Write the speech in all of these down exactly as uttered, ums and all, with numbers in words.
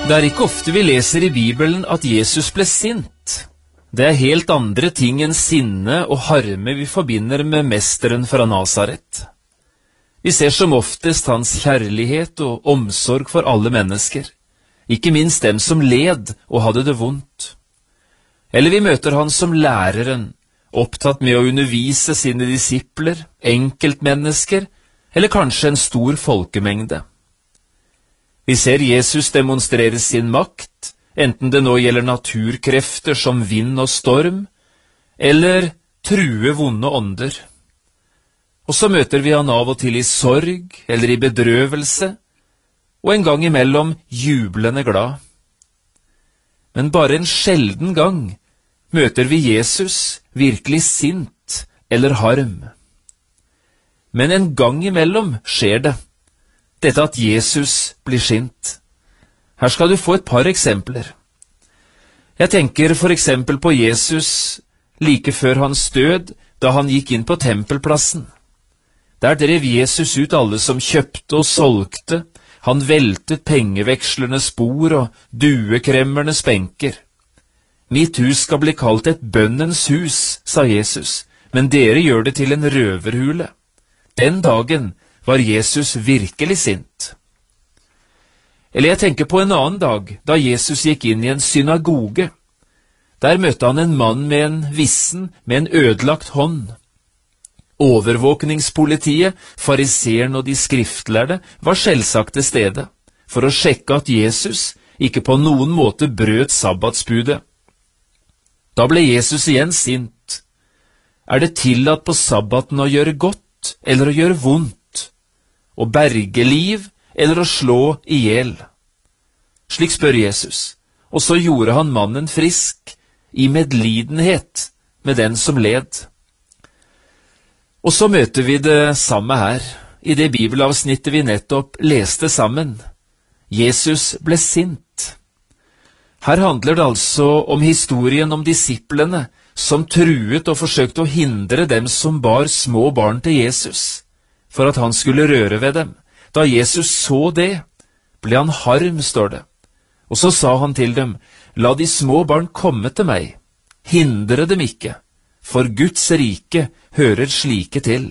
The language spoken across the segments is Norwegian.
Det er ikke ofte vi leser i Bibelen at Jesus ble sint. Det er helt andre ting enn sinne og harme vi forbinder med mesteren fra Nazaret. Vi ser som oftest hans kjærlighet og omsorg for alle mennesker, ikke minst dem som led og hadde det vondt. Eller vi møter han som læreren, opptatt med å undervise sine disipler, enkeltmennesker, eller kanskje en stor folkemengde. Vi ser Jesus demonstrere sin makt, enten det nå gjelder naturkrefter som vind og storm, eller true vonde ånder. Og så møter vi han av og til i sorg eller i bedrøvelse, og en gang imellom jublende glad. Men bare en sjelden gang møter vi Jesus virkelig sint eller harm. Men en gang imellom skjer det, dette at Jesus blir sint. Her skal du få et par eksempler. Jeg tenker for eksempel på Jesus like før hans død, da han gikk inn på tempelplassen. Der drev Jesus ut alle som kjøpte og solgte. Han veltet pengevekslernes bord og duekremmernes benker. Mitt hus skal bli kalt et bønnens hus, sa Jesus, men dere gjør det til en røverhule. Den dagen var Jesus virkelig sint. Eller jeg tenker på en annen dag, da Jesus gikk inn i en synagoge. Der møtte han en mann med en vissen, med en ødelagt hånd. Overvåkningspolitiet, fariseeren og de skriftlærde var selvsagt til stede, for å sjekke at Jesus ikke på noen måte brøt sabbatsbudet. Da ble Jesus igjen sint. Er det tillatt på sabbaten å gjøre godt, eller å gjøre vondt? Å berge liv, eller å slå ihjel? Slik spør Jesus, og så gjorde han mannen frisk, i medlidenhet med den som led. Og så møter vi det samme her, i det bibelavsnittet vi nettopp leste sammen. Jesus ble sint. Her handler det altså om historien om disiplene, som truet og forsøkte å hindre dem som bar små barn til Jesus, for at han skulle røre ved dem. Da Jesus så det, ble han harm, står det. Og så sa han til dem, la de små barn komme til meg, hindre dem ikke, for Guds rike hører slike til.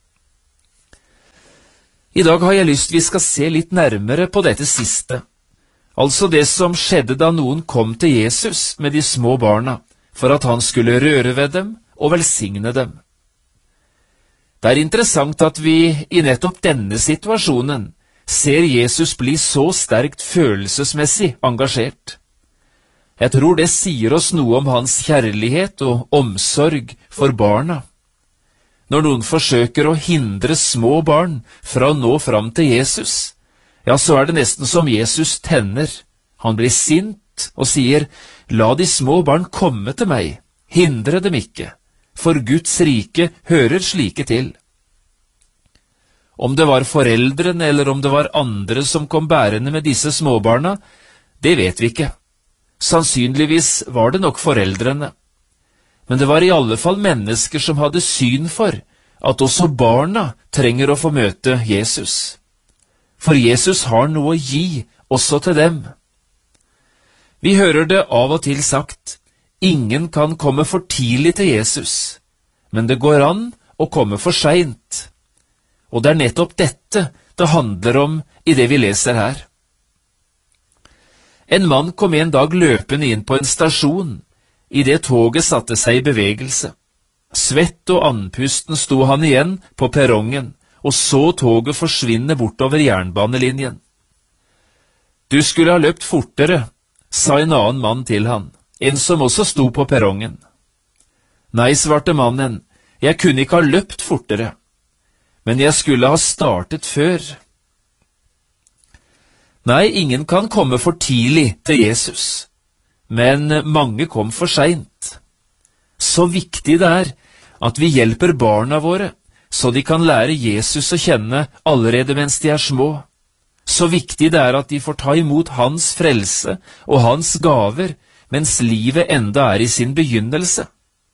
I dag har jeg lyst vi skal se litt nærmere på dette siste, altså det som skjedde da noen kom til Jesus med de små barna, for at han skulle røre ved dem og velsigne dem. Det er interessant at vi i nettopp denne situasjonen ser Jesus bli så sterkt følelsesmessig engasjert. Jeg tror det sier oss noe om hans kjærlighet og omsorg for barna. Når noen forsøker å hindre små barn fra å nå fram til Jesus, ja, så er det nesten som Jesus tenner. Han blir sint og sier, la de små barn komme til meg, hindre dem ikke, for Guds rike hører slike til. Om det var foreldrene eller om det var andre som kom bærende med disse småbarna, det vet vi ikke. Sannsynligvis var det nok foreldrene. Men det var i alle fall mennesker som hadde syn for at også barna trenger å få møte Jesus. For Jesus har noe å gi også til dem. Vi hører det av og til sagt, ingen kan komme for tidlig til Jesus, men det går an å komme for sent. Og det er nettopp dette det handler om i det vi leser her. En mann kom en dag løpende inn på en stasjon, i det toget satte seg i bevegelse. Svett og andpusten sto han igjen på perrongen, og så toget forsvinne bortover jernbanelinjen. Du skulle ha løpt fortere, sa en annen mann til han, en som også sto på perrongen. Nei, svarte mannen, jeg kunne ikke ha løpt fortere, men jeg skulle ha startet før. Nei, ingen kan komme for tidlig til Jesus, men mange kom for sent. Så viktig det er at vi hjelper barna våre, så de kan lære Jesus å kjenne allerede mens de er små. Så viktig det er at de får ta imot hans frelse og hans gaver, mens livet enda er i sin begynnelse.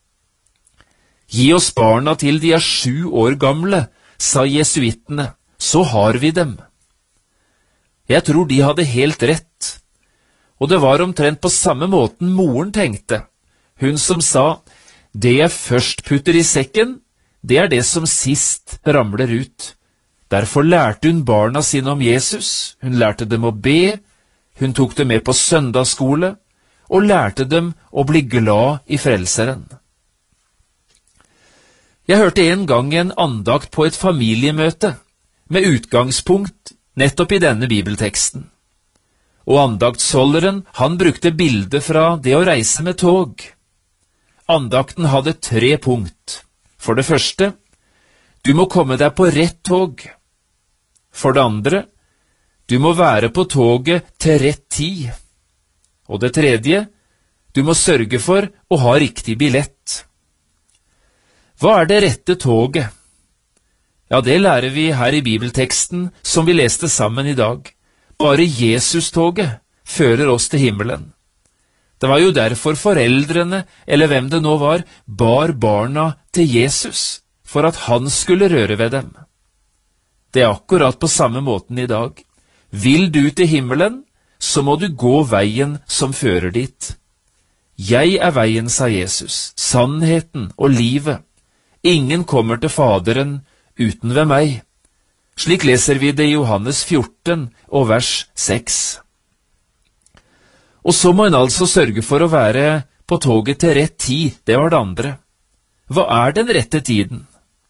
Gi oss barna til de er sju år gamle, sa jesuittene, så har vi dem. Jeg tror de hadde helt rett. og det var omtrent på samme måten moren tenkte. Hun som sa, det jeg først putter i sekken, det er det som sist ramler ut. Derfor lærte hun barna sine om Jesus, hun lærte dem å be, hun tok dem med på søndagsskole, og lærte dem å bli glad i Frelseren. Jeg hørte en gang en andakt på et familiemøte, med utgangspunkt nettopp i denne bibelteksten. Og andaktsholderen, han brukte bildet fra det å reise med tog. Andakten hadde tre punkt. For det første, du må komme deg på rett tog. For det andre, du må være på toget til rett tid. Og det tredje, du må sørge for å ha riktig billett. Hva er det rette toget? Ja, det lærer vi her i bibelteksten som vi leste sammen i dag. Bare Jesus-toget fører oss til himmelen. Det var jo derfor foreldrene, eller hvem det nå var, bar barna til Jesus, for at han skulle røre ved dem. Det er akkurat på samme måten i dag. Vil du til himmelen, så må du gå veien som fører dit. Jeg er veien, sa Jesus, sannheten og livet. Ingen kommer til Faderen uten ved meg. Slik leser vi det i Johannes fjorten og vers seks. Og så må en altså sørge for å være på toget til rett tid, det var det andre. Hva er den rette tiden?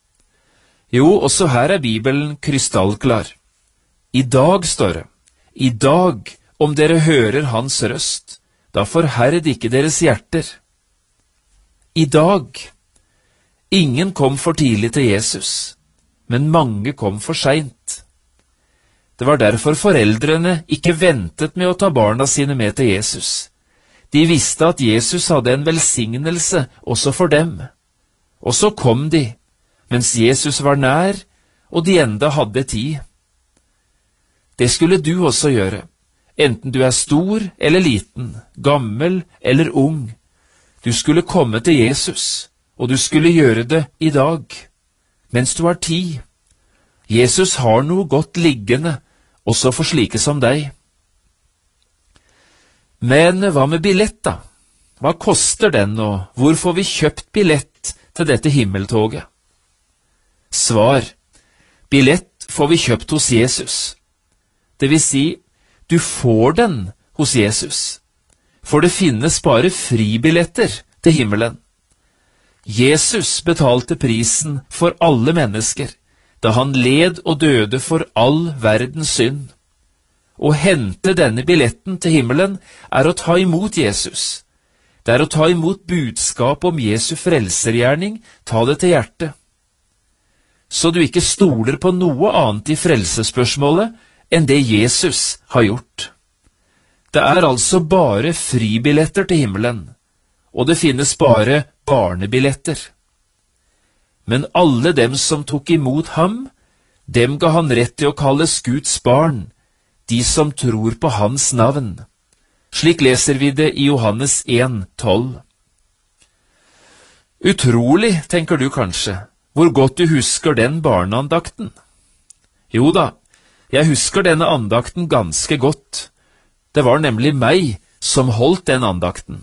Jo, også her er Bibelen krystallklar. I dag, står det, i dag, om dere hører hans røst, da forherd ikke deres hjerter. I dag. Ingen kom for tidlig til Jesus, men mange kom for sent. Det var derfor foreldrene ikke ventet med å ta barna sine med til Jesus. De visste at Jesus hadde en velsignelse også for dem. Og så kom de, mens Jesus var nær, og de enda hadde tid. Det skulle du også gjøre, enten du er stor eller liten, gammel eller ung. Du skulle komme til Jesus, og du skulle gjøre det i dag, mens du har tid. Jesus har noe godt liggende, også for slike som deg. Men hva med billett da? Hva koster den, og hvor får vi kjøpt billett til dette himmeltoget? Svar: billett får vi kjøpt hos Jesus. Det vil si, du får den hos Jesus, for det finnes bare fribilletter til himmelen. Jesus betalte prisen for alle mennesker, da han led og døde for all verdens synd. Å hente denne billetten til himmelen er å ta imot Jesus. Det er å ta imot budskap om Jesu frelsergjerning, ta det til hjertet. Så du ikke stoler på noe annet i frelsespørsmålet enn det Jesus har gjort. Det er altså bare fribilletter til himmelen, og det finnes bare barnebilletter. Men alle dem som tok imot ham, dem ga han rett til å kalles Guds barn, de som tror på hans navn. Slik leser vi det i Johannes en tolv. Utrolig, tenker du kanskje, hvor godt du husker den barneandakten. Jo da, jeg husker denne andakten ganske godt. Det var nemlig meg som holdt den andakten.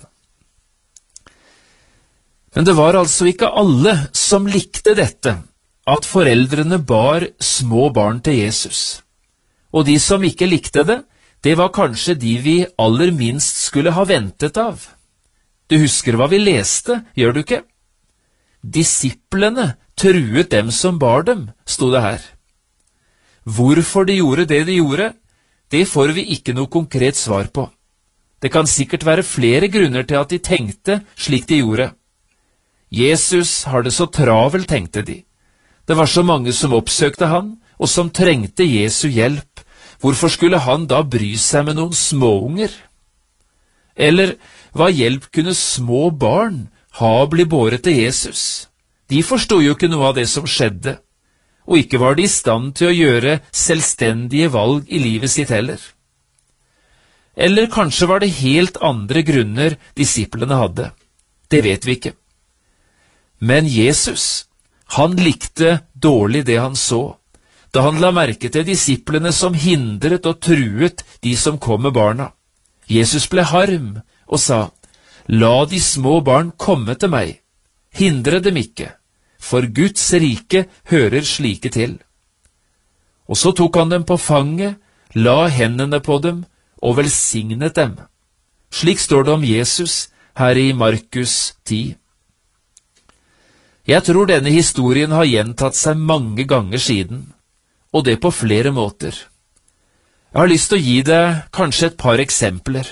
Men det var altså ikke alle som likte dette, at foreldrene bar små barn til Jesus. Og de som ikke likte det, det var kanskje de vi aller minst skulle ha ventet av. Du husker hva vi leste, gjør du ikke? Disiplene truet dem som bar dem, sto det her. Hvorfor de gjorde det de gjorde, det får vi ikke noe konkret svar på. Det kan sikkert være flere grunner til at de tenkte slik de gjorde. Jesus har det så travelt, tenkte de. Det var så mange som oppsøkte han, og som trengte Jesu hjelp. Hvorfor skulle han da bry seg med noen småunger? Eller hva hjelp kunne små barn ha å bli båret til Jesus? De forstod jo ikke noe av det som skjedde, og ikke var de i stand til å gjøre selvstendige valg i livet sitt heller. Eller kanskje var det helt andre grunner disiplene hadde. Det vet vi ikke. Men Jesus, han likte dårlig det han så, da han la merke til disiplene som hindret og truet de som kom med barna. Jesus ble harm og sa, «La de små barn komme til meg, hindre dem ikke, for Guds rike hører slike til.» Og så tok han dem på fanget, la hendene på dem og velsignet dem. Slik står det om Jesus her i Markus ti. Jeg tror denne historien har gjentatt seg mange ganger siden, og det på flere måter. Jeg har lyst til å gi deg kanskje et par eksempler.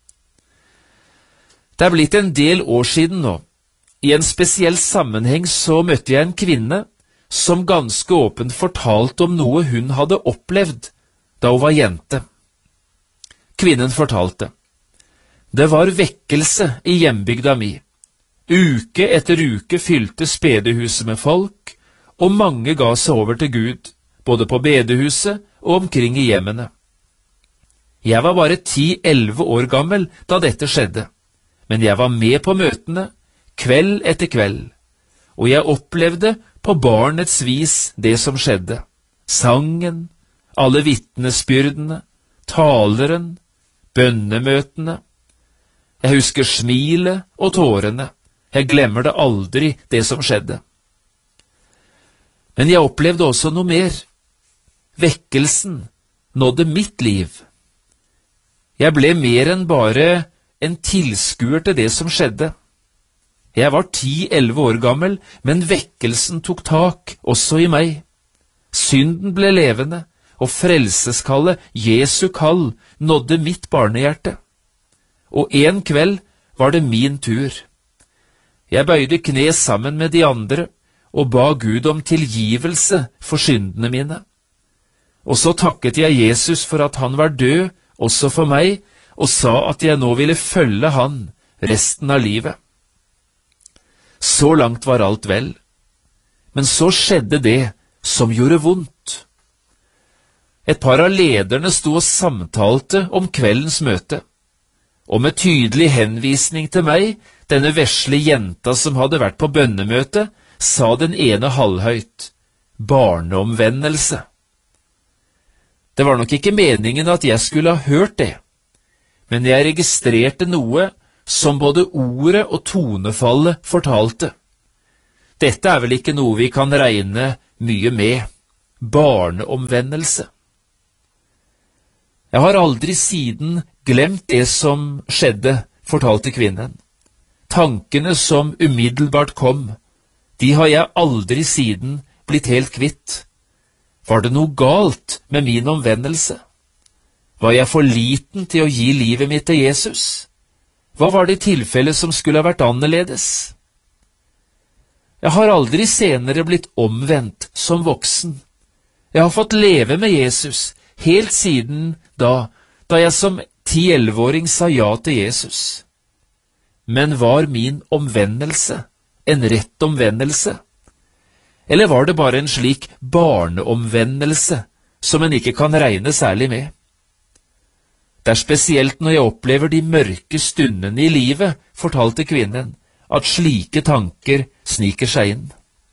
Det er blitt en del år siden nå. I en spesiell sammenheng så møtte jeg en kvinne som ganske åpent fortalte om noe hun hadde opplevd da hun var jente. Kvinnen fortalte, «Det var vekkelse i hjembygda mi. Uke etter uke fylte spedehuset med folk, og mange ga seg over til Gud, både på bedehuset og omkring i hjemmene. Jeg var bare ti-elleve år gammel da dette skjedde, men jeg var med på møtene, kveld etter kveld, og jeg opplevde på barnets vis det som skjedde. Sangen, alle vitnesbyrdene, taleren, bønnemøtene. Jeg husker smilet og tårene. Jeg glemmer det aldri, det som skjedde. Men jeg opplevde også noe mer. Vekkelsen nådde mitt liv. Jeg ble mer enn bare en tilskuer til det som skjedde. Jeg var ti-elleve år gammel, men vekkelsen tok tak også i meg. Synden ble levende, og frelseskallet, Jesu kall, nådde mitt barnehjerte. Og en kveld var det min tur. Jeg bøyde kne sammen med de andre, og ba Gud om tilgivelse for syndene mine. Og så takket jeg Jesus for at han var død, også for meg, og sa at jeg nå ville følge han resten av livet. Så langt var alt vel. Men så skjedde det som gjorde vondt. Et par av lederne sto og samtalte om kveldens møte, og med tydelig henvisning til meg, denne vesle jenta som hadde vært på bønnemøte, sa den ene halvhøyt, barneomvendelse. Det var nok ikke meningen at jeg skulle ha hørt det, men jeg registrerte noe som både ordet og tonefallet fortalte. Dette er vel ikke noe vi kan regne mye med, barneomvendelse. Jeg har aldri siden glemt det som skjedde, fortalte kvinnen. Tankene som umiddelbart kom, de har jeg aldri siden blitt helt kvitt. Var det noe galt med min omvendelse? Var jeg for liten til å gi livet mitt til Jesus? Hva var det i tilfelle som skulle ha vært annerledes? Jeg har aldri senere blitt omvendt som voksen. Jeg har fått leve med Jesus helt siden da, da jeg som ti-elleveåring sa ja til Jesus. Men var min omvendelse en rett omvendelse? Eller var det bare en slik barneomvendelse som en ikke kan regne særlig med? Det er spesielt når jeg opplever de mørke stundene i livet, fortalte kvinnen, at slike tanker sniker seg inn.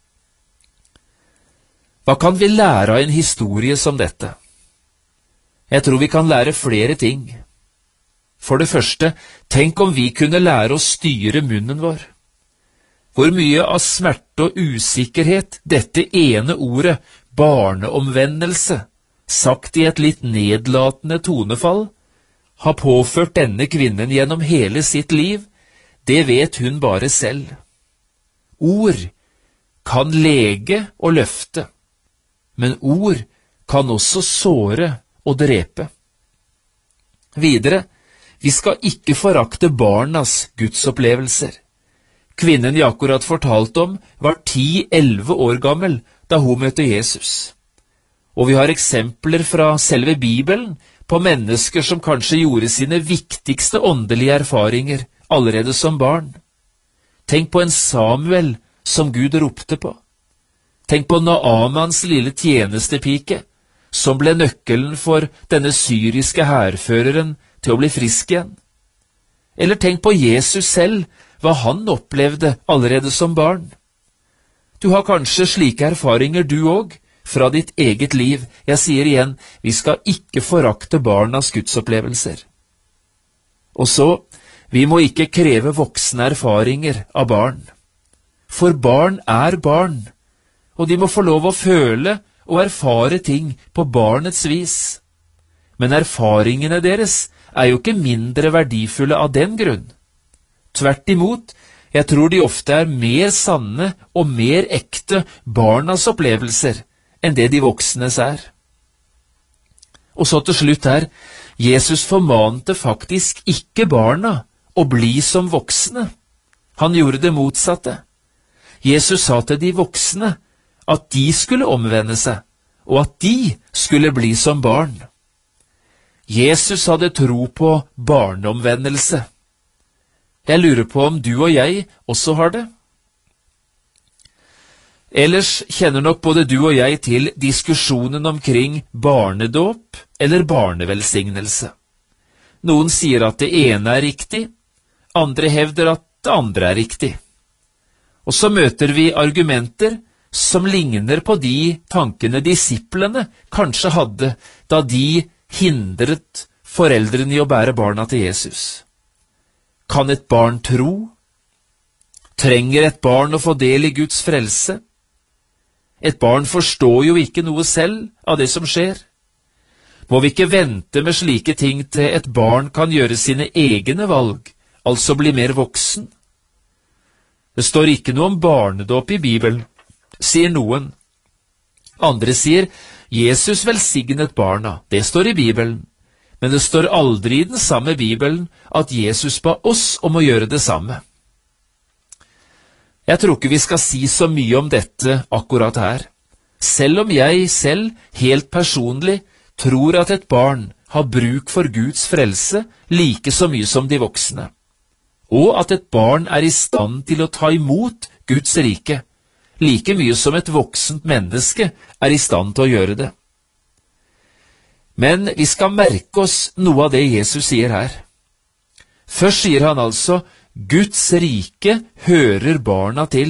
Hva kan vi lære av en historie som dette? Jeg tror vi kan lære flere ting. For det første, tenk om vi kunne lære å styre munnen vår. Hvor mye av smerte og usikkerhet dette ene ordet, barneomvendelse, sagt i et litt nedlatende tonefall, har påført denne kvinnen gjennom hele sitt liv, det vet hun bare selv. Ord kan lege og løfte, men ord kan også såre og drepe. Videre, vi skal ikke forakte barnas gudsopplevelser. Kvinnen jeg akkurat fortalte om var ti-elleve år gammel da hun møtte Jesus. Og vi har eksempler fra selve Bibelen på mennesker som kanskje gjorde sine viktigste åndelige erfaringer allerede som barn. Tenk på en Samuel som Gud ropte på. Tenk på Naamans lille tjenestepike, som ble nøkkelen for denne syriske hærføreren til å bli frisk igjen. Eller tenk på Jesus selv, hva han opplevde allerede som barn. Du har kanskje slike erfaringer du òg, fra ditt eget liv. Jeg sier igjen, vi skal ikke forakte barnas gudsopplevelser. Og så, vi må ikke kreve voksne erfaringer av barn. For barn er barn, og de må få lov å føle og erfare ting på barnets vis. Men erfaringene deres er jo ikke mindre verdifulle av den grunn. Tvert imot, jeg tror de ofte er mer sanne og mer ekte barnas opplevelser enn det de voksnes er. Og så til slutt her, Jesus formante faktisk ikke barna å bli som voksne. Han gjorde det motsatte. Jesus sa til de voksne at de skulle omvende seg, og at de skulle bli som barn. Jesus hadde tro på barneomvendelse. Jeg lurer på om du og jeg også har det. Ellers kjenner nok både du og jeg til diskusjonen omkring barnedåp eller barnevelsignelse. Noen sier at det ene er riktig, andre hevder at det andre er riktig. Og så møter vi argumenter som ligner på de tankene disiplene kanskje hadde da de hindret foreldrene i å bære barna til Jesus. Kan et barn tro? Trenger et barn å få del i Guds frelse? Et barn forstår jo ikke noe selv av det som skjer. Må vi ikke vente med slike ting til et barn kan gjøre sine egne valg, altså bli mer voksen? Det står ikke noe om barnedåp i Bibelen, sier noen. Andre sier, Jesus velsignet barna, det står i Bibelen. Men det står aldri i den samme Bibelen at Jesus ba oss om å gjøre det samme. Jeg tror ikke vi skal si så mye om dette akkurat her, selv om jeg selv, helt personlig, tror at et barn har bruk for Guds frelse like så mye som de voksne, og at et barn er i stand til å ta imot Guds rike, like mye som et voksent menneske er i stand til å gjøre det. Men vi skal merke oss noe av det Jesus sier her. Først sier han altså, Guds rike hører barna til.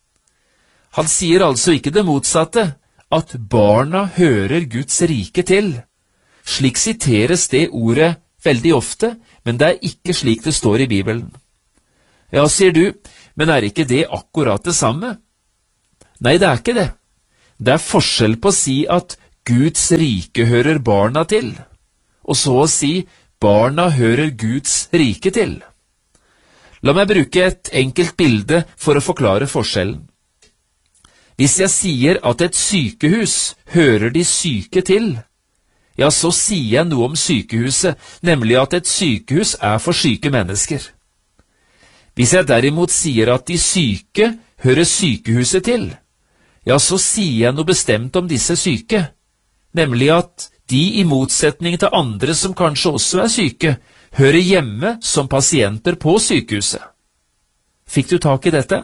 Han sier altså ikke det motsatte, at barna hører Guds rike til. Slik siteres det ordet veldig ofte, men det er ikke slik det står i Bibelen. Ja, sier du, men er ikke det akkurat det samme? Nei, det er ikke det. Det er forskjell på å si at Guds rike hører barna til, og så å si barna hører Guds rike til. La meg bruke et enkelt bilde for å forklare forskjellen. Hvis jeg sier at et sykehus hører de syke til, ja, så sier jeg noe om sykehuset, nemlig at et sykehus er for syke mennesker. Hvis jeg derimot sier at de syke hører sykehuset til, ja, så sier jeg noe bestemt om disse syke, nemlig at de i motsetning til andre som kanskje også er syke, hører hjemme som pasienter på sykehuset. Fikk du tak i dette?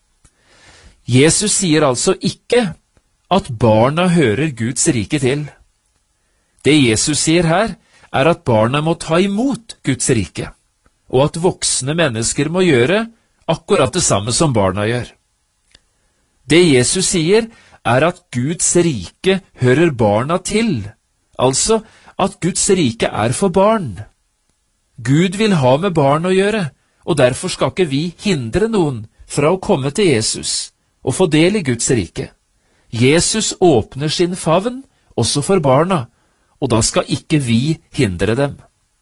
Jesus sier altså ikke at barna hører Guds rike til. Det Jesus sier her, er at barna må ta imot Guds rike, og at voksne mennesker må gjøre akkurat det samme som barna gjør. Det Jesus sier, er at Guds rike hører barna til, altså at Guds rike er for barn. Gud vil ha med barn å gjøre, og derfor skal ikke vi hindre noen fra å komme til Jesus og få del i Guds rike. Jesus åpner sin favn også for barna, og da skal ikke vi hindre dem.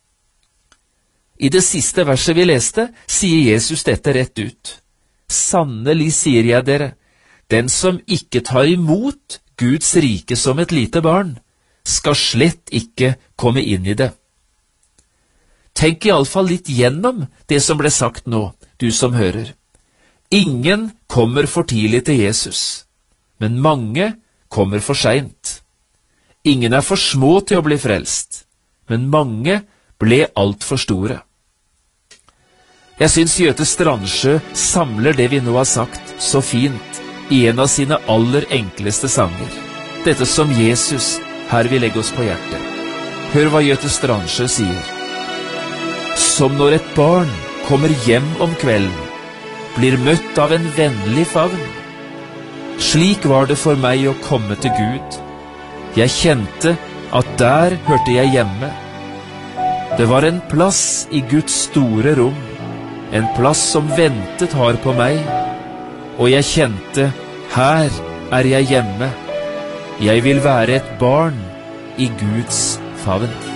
I det siste verset vi leste, sier Jesus dette rett ut. Sannelig sier jeg dere, den som ikke tar imot Guds rike som et lite barn, skal slett ikke komme inn i det. Tenk i alle fall litt gjennom det som ble sagt nå, du som hører. Ingen kommer for tidlig til Jesus, men mange kommer for sent. Ingen er for små til å bli frelst, men mange ble alt for store. Jeg synes Gjøte Strandsjø samler det vi nå har sagt så fint i en av sine aller enkleste sanger. Dette som Jesus her vil legge oss på hjertet. Hør hva Gjøte Strandsjø sier. Som når et barn kommer hjem om kvelden, blir møtt av en vennlig favn. Slik var det for meg å komme til Gud. Jeg kjente at der hørte jeg hjemme. Det var en plass i Guds store rom, en plass som ventet har på meg, og jeg kjente, her er jeg hjemme. Jeg vil være et barn i Guds favn.